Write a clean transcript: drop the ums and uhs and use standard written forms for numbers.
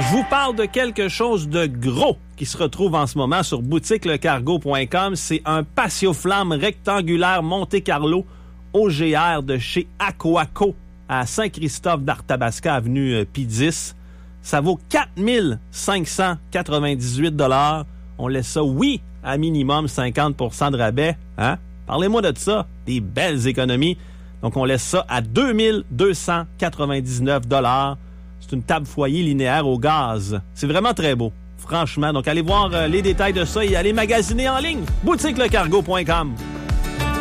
Je vous parle de quelque chose de gros qui se retrouve en ce moment sur boutiquelecargo.com. C'est un patio-flamme rectangulaire Monte-Carlo OGR de chez Aquaco à Saint-Christophe-d'Arthabasca, avenue P10. Ça vaut 4 598 $. On laisse ça, oui, à minimum 50% de rabais. Hein? Parlez-moi de ça, des belles économies. Donc, on laisse ça à 2 299 $. C'est une table foyer linéaire au gaz. C'est vraiment très beau, franchement. Donc, allez voir les détails de ça et allez magasiner en ligne. boutiquelecargo.com.